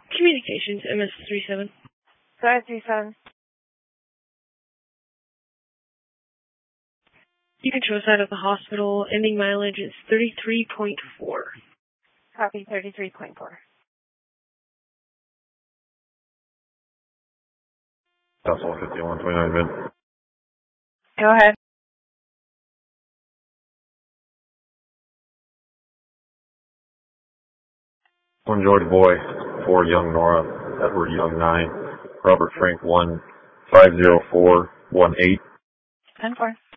Communications, MS-37. Sorry, 37. You can show us out of the hospital. Ending mileage is 33.4. Copy, 33.4. Decimal 5129 mid. Go ahead. One George Boy, 4 Young Nora, Edward Young 9, Robert Frank 1, 50418. 10-4.